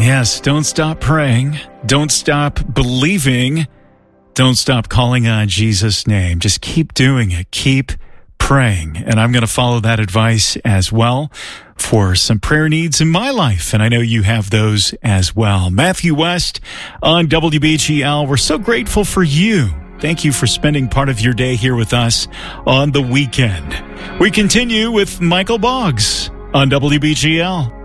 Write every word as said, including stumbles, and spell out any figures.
Yes, don't stop praying. Don't stop believing. Don't stop calling on Jesus' name. Just keep doing it. Keep praying. And I'm going to follow that advice as well for some prayer needs in my life. And I know you have those as well. Matthew West on W B G L. We're so grateful for you. Thank you for spending part of your day here with us on the weekend. We continue with Michael Boggs on W B G L.